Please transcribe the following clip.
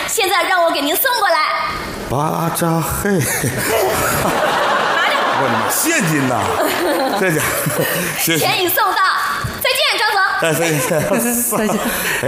现在让我给您送过来。 巴扎嘿， 拿着， 我的妈，现金呐！这家，谢谢。 钱已送到，再见，张总。 哎，再见， 再见。